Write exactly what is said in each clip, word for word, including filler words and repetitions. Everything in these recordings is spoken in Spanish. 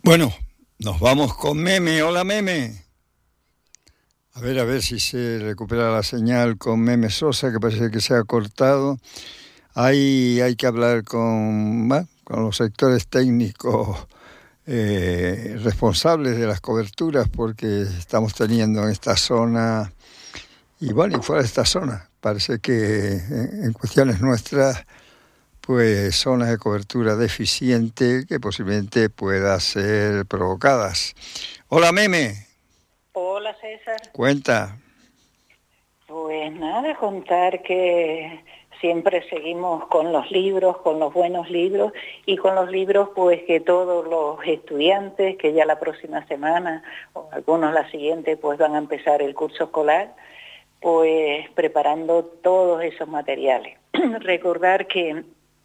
Bueno, nos vamos con Meme. Hola, Meme. A ver, a ver si se recupera la señal con Meme Sosa, que parece que se ha cortado. Hay, hay que hablar con, bueno, con los sectores técnicos eh, responsables de las coberturas, porque estamos teniendo en esta zona, y bueno, y fuera de esta zona, parece que en, en cuestiones nuestras, pues zonas de cobertura deficiente que posiblemente pueda ser provocadas. Hola, Meme. Hola, César. Cuenta. Pues nada, contar que siempre seguimos con los libros, con los buenos libros y con los libros pues que todos los estudiantes que ya la próxima semana o algunos la siguiente pues van a empezar el curso escolar, pues preparando todos esos materiales. Recordar que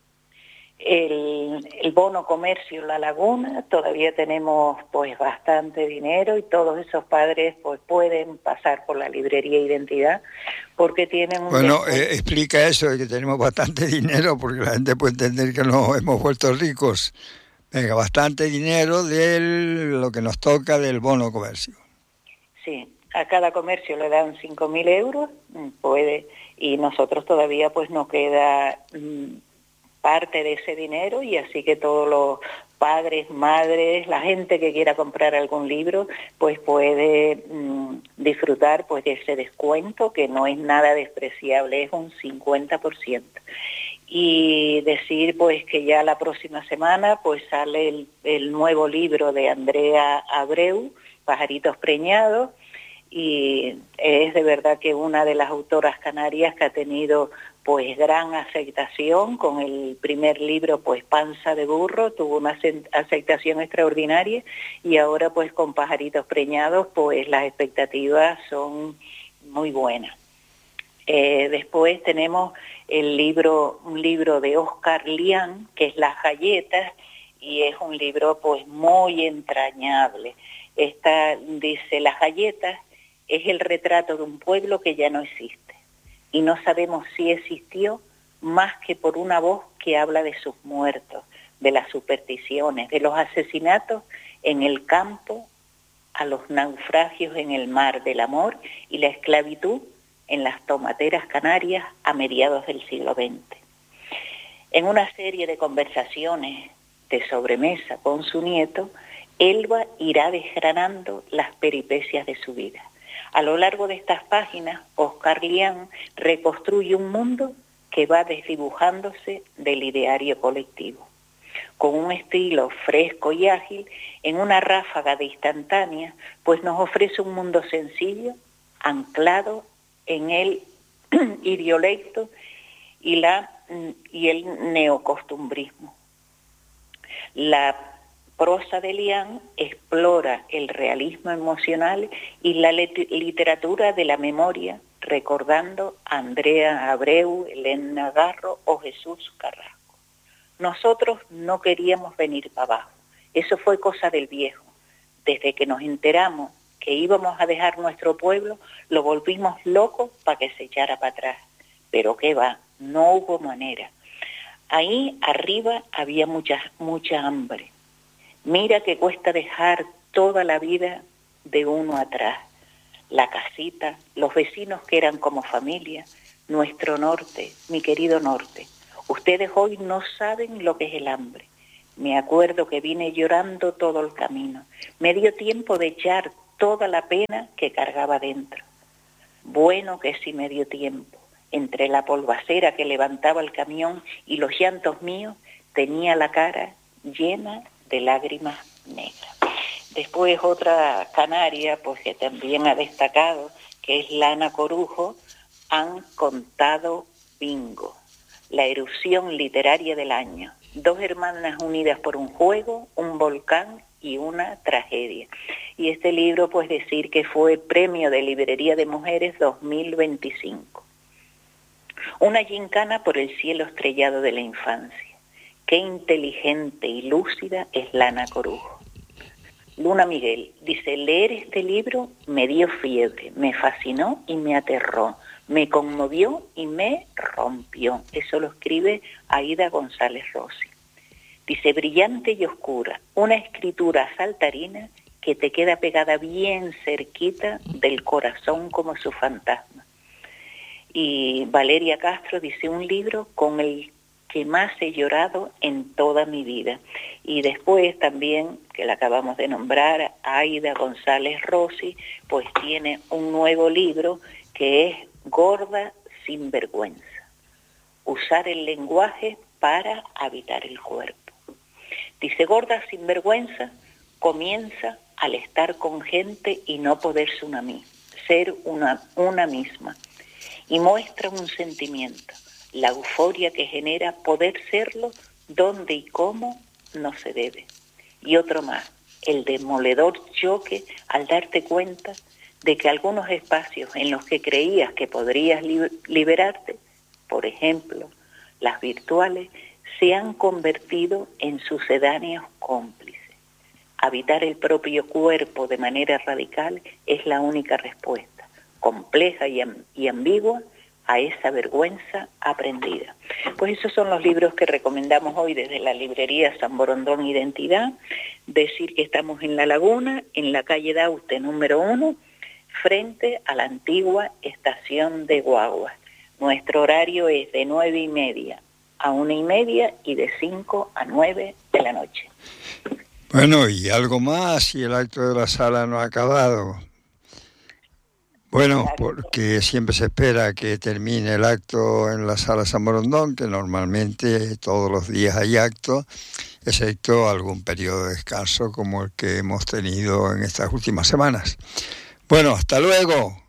El, el bono comercio La Laguna, todavía tenemos pues bastante dinero y todos esos padres pues pueden pasar por la librería Identidad porque tienen un Bueno, descuento. eh, explica eso de que tenemos bastante dinero, porque la gente puede entender que nos hemos vuelto ricos. Venga, bastante dinero de lo que nos toca del bono comercio. Sí, a cada comercio le dan cinco mil euros, puede, y nosotros todavía pues nos queda mmm, parte de ese dinero, y así que todos los padres, madres, la gente que quiera comprar algún libro, pues puede mmm, disfrutar pues de ese descuento, que no es nada despreciable, es un cincuenta por ciento. Y decir pues que ya la próxima semana pues sale el, el nuevo libro de Andrea Abreu, Pajaritos Preñados, y es de verdad que una de las autoras canarias que ha tenido pues gran aceptación. Con el primer libro pues Panza de Burro tuvo una aceptación extraordinaria, y ahora pues con Pajaritos Preñados pues las expectativas son muy buenas. Eh, después tenemos el libro, un libro de Oscar Lián, que es Las Galletas, y es un libro pues muy entrañable. Esta dice: Las Galletas es el retrato de un pueblo que ya no existe, y no sabemos si existió más que por una voz que habla de sus muertos, de las supersticiones, de los asesinatos en el campo, a los naufragios en el mar, del amor y la esclavitud en las tomateras canarias a mediados del siglo veinte. En una serie de conversaciones de sobremesa con su nieto, Elba irá desgranando las peripecias de su vida. A lo largo de estas páginas, Oscar Lián reconstruye un mundo que va desdibujándose del ideario colectivo. Con un estilo fresco y ágil, en una ráfaga de instantánea, pues nos ofrece un mundo sencillo, anclado en el idiolecto y, la, y el neocostumbrismo. La prosa de Lián explora el realismo emocional y la literatura de la memoria, recordando a Andrea Abreu, Elena Garro o Jesús Carrasco. Nosotros no queríamos venir para abajo, eso fue cosa del viejo. Desde que nos enteramos que íbamos a dejar nuestro pueblo, lo volvimos loco para que se echara para atrás. Pero qué va, no hubo manera. Ahí arriba había mucha, mucha hambre. Mira que cuesta dejar toda la vida de uno atrás. La casita, los vecinos que eran como familia, nuestro norte, mi querido norte. Ustedes hoy no saben lo que es el hambre. Me acuerdo que vine llorando todo el camino. Me dio tiempo de echar toda la pena que cargaba dentro. Bueno que sí me dio tiempo. Entre la polvacera que levantaba el camión y los llantos míos, tenía la cara llena de lágrimas negras. Después otra canaria, pues que también ha destacado, que es Lana Corujo, Han contado bingo, la erupción literaria del año. Dos hermanas unidas por un juego, un volcán y una tragedia. Y este libro, pues decir que fue Premio de Librería de Mujeres dos mil veinticinco. Una gincana por el cielo estrellado de la infancia. Qué inteligente y lúcida es Lana Corujo. Luna Miguel dice: leer este libro me dio fiebre, me fascinó y me aterró, me conmovió y me rompió. Eso lo escribe Aida González Rossi. Dice, brillante y oscura, una escritura saltarina que te queda pegada bien cerquita del corazón como su fantasma. Y Valeria Castro dice, un libro con el que más he llorado en toda mi vida. Y después también, que la acabamos de nombrar, Aida González Rossi, pues tiene un nuevo libro que es Gorda sin vergüenza. Usar el lenguaje para habitar el cuerpo. Dice, Gorda sin vergüenza comienza al estar con gente y no poderse una misma, ser una, una misma. Y muestra un sentimiento, la euforia que genera poder serlo donde y cómo no se debe. Y otro más, el demoledor choque al darte cuenta de que algunos espacios en los que creías que podrías li- liberarte, por ejemplo, las virtuales, se han convertido en sucedáneos cómplices. Habitar el propio cuerpo de manera radical es la única respuesta, compleja y, amb- y ambigua, a esa vergüenza aprendida. Pues esos son los libros que recomendamos hoy desde la librería San Borondón Identidad. Decir que estamos en La Laguna, en la calle Daute número uno, frente a la antigua estación de guaguas. Nuestro horario es de nueve y media a una y media y de cinco a nueve de la noche. Bueno, y algo más, y el acto de la sala no ha acabado. Bueno, porque siempre se espera que termine el acto en la sala San Borondón, que normalmente todos los días hay acto, excepto algún periodo de descanso como el que hemos tenido en estas últimas semanas. Bueno, hasta luego.